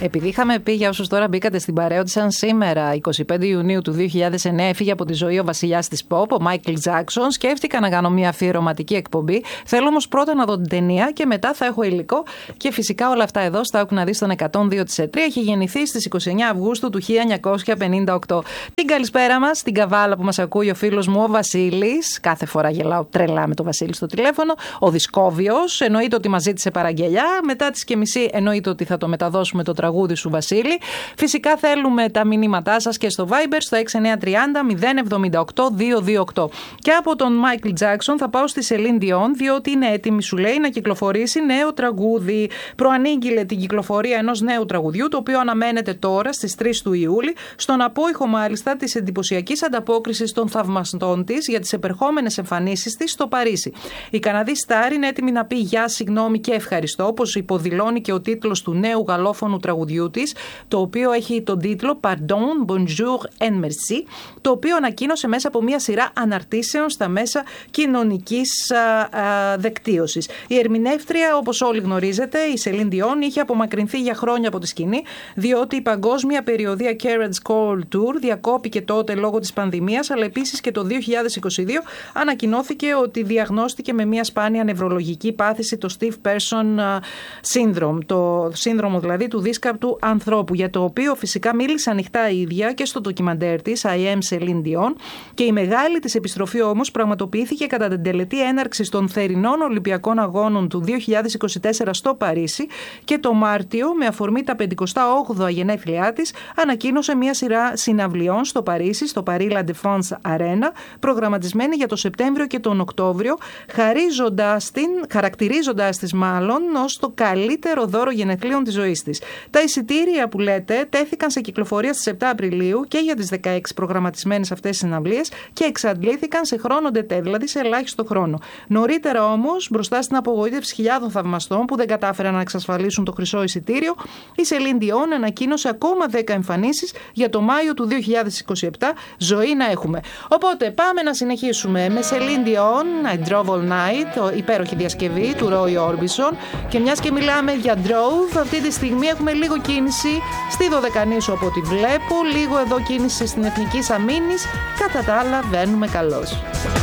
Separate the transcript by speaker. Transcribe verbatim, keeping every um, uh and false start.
Speaker 1: Επειδή είχαμε πει για όσους τώρα μπήκατε στην παρέα ότι σαν σήμερα, εικοστή πέμπτη Ιουνίου του δύο χιλιάδες εννέα, έφυγε από τη ζωή ο βασιλιάς της pop, ο Μάικλ Τζάκσον, σκέφτηκα να κάνω μια αφιερωματική εκπομπή. Θέλω όμως πρώτα να δω την ταινία και μετά θα έχω υλικό. Και φυσικά όλα αυτά εδώ στα ΟΚ να δει στον εκατόν δύο της ΕΤΡΙ. Έχει γεννηθεί στις είκοσι εννέα Αυγούστου του χίλια εννιακόσια πενήντα οκτώ. Την καλησπέρα μας, στην καβάλα που μας ακούει ο φίλος μου ο Βασίλης. Κάθε φορά γελάω τρελά με το Βασίλη στο τηλέφωνο. Ο Δισκόβιος, εννοείται ότι μας ζήτησε παραγγελιά. Μετά τις και μισή εννοείται ότι θα το μεταδώσουμε το τραγούδι σου, Βασίλη. Φυσικά θέλουμε τα μηνύματά σας και στο Viber στο έξι εννιά τρία μηδέν μηδέν εβδομήντα οκτώ διακόσια είκοσι οκτώ. Και από τον Μάικλ Τζάκσον θα πάω στη Σελίν Διόν, διότι είναι έτοιμη, σου λέει, να κυκλοφορήσει νέο τραγούδι. Προανήγγειλε την κυκλοφορία ενός νέου τραγουδιού, το οποίο αναμένεται τώρα στις τρεις του Ιούλη, στον απόϊχο μάλιστα της εντυπωσιακής ανταπόκρισης των θαυμαστών της για τις επερχόμενες εμφανίσεις της στο Παρίσι. Η Καναδή Στάρ είναι έτοιμη να πει γεια, συγγνώμη και ευχαριστώ, όπως υποδηλώνει και ο τίτλος του νέου γαλλόφωνου τραγουδιού της, το οποίο έχει τον τίτλο Pardon, Bonjour and Merci, το οποίο ανακοίνωσε μέσα από μια σειρά αναρτήσεων στα μέσα κοινωνικής α, α, δεκτύωσης. Η ερμηνεύτρια, όπως όλοι γνωρίζετε, η Σελίν Διόν, είχε απομακρυνθεί για χρόνια από τη σκηνή, διότι η παγκόσμια περιοδία Carriage Call Tour διακόπηκε τότε λόγω της πανδημίας, αλλά επίσης και το δύο χιλιάδες είκοσι δύο ανακοινώθηκε ότι διαγνώστηκε με μια σπάνια νευρολογική πάθηση, το Stiff Person Syndrome, το σύνδρομο δηλαδή του δίσκαπτου ανθρώπου, για το οποίο φυσικά μίλησε ανοιχτά η ίδια και στο ντοκιμαντέρ της I Am Celine Dion, και η μεγάλη της επιστροφή όμως πραγματοποιήθηκε κατά την τελετή έναρξης των θερινών Ολυμπιακών Αγώνων του δύο χιλιάδες είκοσι τέσσερα στο Παρίσι, και το Μάρτιο, με αφορμή τα πενηκοστά όγδοα γενέθλιά της, ανακοίνωσε μια σειρά συναυλιών στο Παρίσι, στο Paris La Défense Arena, προγραμματισμένη για το Σεπτέμβριο και τον Οκτώβριο, χαρίζοντας την, χαρακτηρίζοντας τις μάλλον ως το καλύτερο δώρο γενεθλίων της ζωής της. Τα εισιτήρια που λέτε τέθηκαν σε κυκλοφορία στις επτά Απριλίου και για τις δεκαέξι προγραμματισμένες αυτές συναυλίες και εξαντλήθηκαν σε χρόνο ντετέ, δηλαδή σε ελάχιστο χρόνο. Νωρίτερα όμως, μπροστά στην απογοήτευση χιλιάδων θαυμαστών που δεν κατάφεραν να εξασφαλίσουν το χρυσό εισιτήριο, η Σελίν Διόν ανακοίνωσε ακόμα δέκα εμφανίσεις για το Μάιο του δύο χιλιάδες είκοσι επτά. Ζωή να έχουμε. Οπότε πάμε να συνεχίσουμε με Σελίν Διόν, I Drove All Night, υπέροχη διασκευή του Roy Orbison. Και μιας και μιλάμε για Drove, αυτή τη στιγμή έχουμε λίγο κίνηση στη Δωδεκανήσου από ό,τι βλέπω, λίγο εδώ κίνηση στην Εθνική Σαμίνης, κατά τα άλλα βαίνουμε καλώς.